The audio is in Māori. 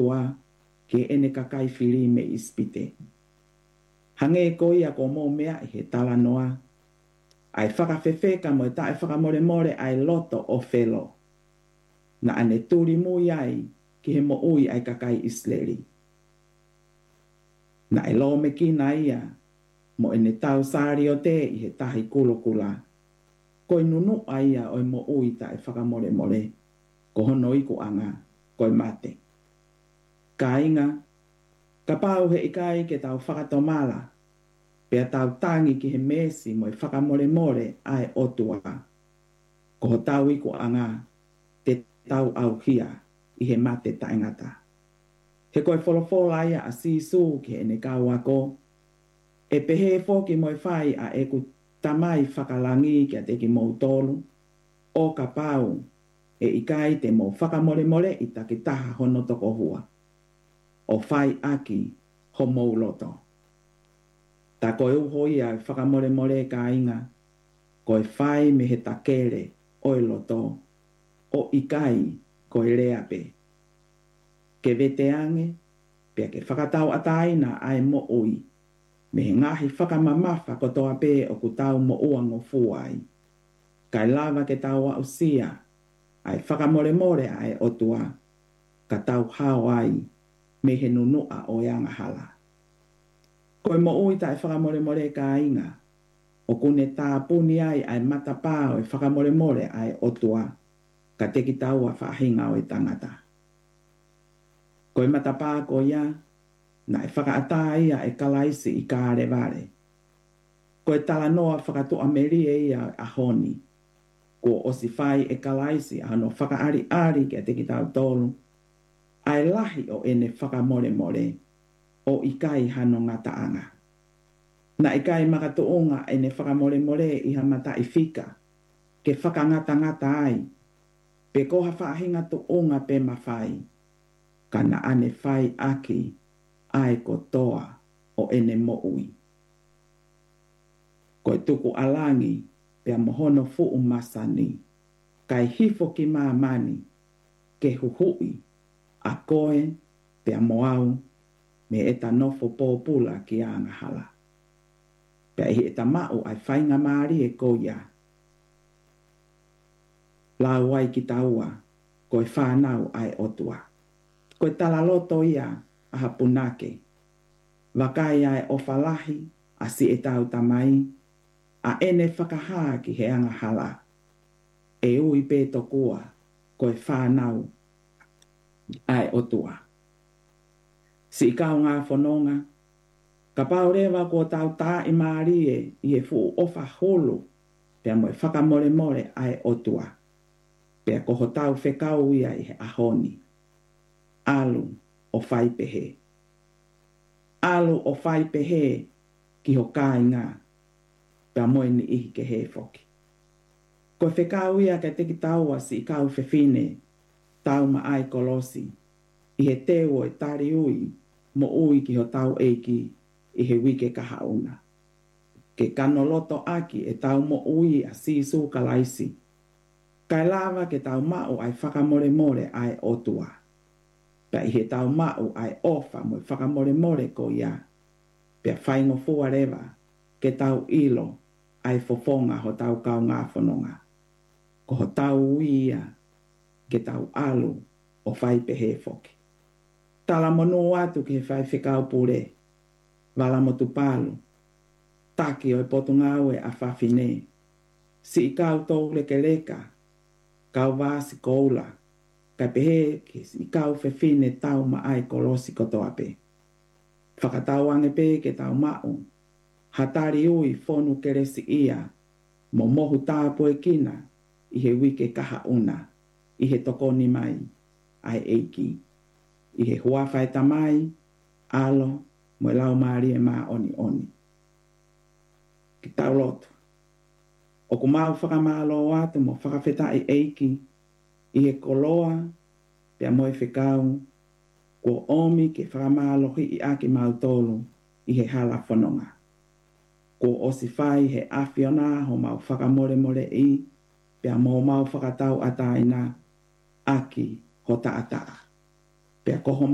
ke ene kakai fili me ispite. Hange ko ia ko mo mea I he tala noa. Ai whakawhewheka mo tae whakamore ai loto o whelo. Na ane turi mui ai ki he mo ui ai kakai Isleri. Na e lo me ki na ia mo ene tau sari o te I he tahi kulukula. Koi nunu aia o mo ui tae whakamore ko hono iku anga koi mate. Ka inga, ka pau he ikai ke tau whakatomala. Pea tau tangi ki he mesi mo I whakamore ai otua. Ko ho tau iku anga te tau au hia I he mate taingata. He koe wholofola ia a sisu ki ene kauako. E pehe foki mo whai a eku tamai whakalangi ki a teki mou tolu. O ka pau e ikai te mo whakamore I take taha hono toko hua. O whai aki ho mou loto. Ta koe uho ia whakamore ka inga. Koe whai me he takere o loto. O ikai koe leape. Ke veteange, pia ke whakatau ataina ai mo ui. Me he ngahi whakamamafa kotoa pe o kutau mo uango fuai. Kai lava ke tau a usia. Ai whakamore ai otua. Ka tau hao ai. Me he nunua o yanga hala. Koe mo ui tai whakamore ka inga. O kune tā puni ai matapā o I whakamore ai otua. Ka teki tau a whahinga o I tangata. Koe matapā ko ia. Na e whakaata ia e kalaisi I kāre vare. Koe tala noa whakatua merie ia a honi. Ko osi whai e kalaisi a no whakaari ki a teki tau tolu. Ai lahi o ene whakamore o ikai hano ngata anga. Na ikai makatuunga ene whakamore I hamata I fika. Ke whakangata ai. Pe koha whahinga tuunga pe mawhai. Kana ane whai aki ai kotoa o ene moui. Koe tuku alangi pe mohono fuu masani. Kai hifo ki maamani. Ke huhui. A koe pe moau me eta nofo pōpula ki anga hala. Pe hi eta mau ai whainga maari e koia. La wai ki taua, koe whanau ai otua. Koe tala loto ia a hapunake. Wakai ai o whalahi a si e tau tamai. A ene whakahaa ki he anga hala. E ui pe tokua, koe whanau ai otua. Si ikau ngā whanonga, ka paurewa ko tau tā I maarie I e fu ofa holo, pia moe whakamore ai otua. Pia koho tau whekau ia I he ahoni. Alu o whai pehe. Alu o whai pehe ki ho kai ngā, pia moe ni ihi ke he foki. Ko whekau ia ka teki taua si ikau whewhine, tau ma ai kolosi, I he teo e tari ui, mo ui ki ho tau eiki I he wike kahauna. Ke kanoloto aki e tau mo ui a sisu kalaisi. Kai lava ke tau mau ai whakamore ai otua. Pea I he tau mau ai ofa mo whakamore ko ia. Pea whaingo fuareva ke tau ilo ai fofonga ho tau kau ngā whanonga. Ko ho tau uia ke tau alu o whai pehe foki. Tala mono atu ki he whai whikau pure. Wala motu palu. Taki o e potungau e a whawhine. Si I kau tau leka. Kau vāsi koula. Kai pehe ki si kau whewhine tau ma ai kolosi kotoa pe. Whakatau ange pe ke tau mau. Hatari ui whonu keresi ia. Mo mohu tāpu e kina. I he wike kaha una. I he tokoni mai. Ai eiki. I he huawhai tamai. Alo. Mo lau maari e maa oni. Ki tau lotu. O ku mau whakamalo atu mo whakawheta I eiki. I he koloa. Pea moe whekau. Ko omi ke whakamalohi I aki mau tolu. I he hala whanonga. Ko osi whai he awhiona ho mau whakamore I. Pea mo mau whakatau ataina. Aki ho ta ata. Pea koho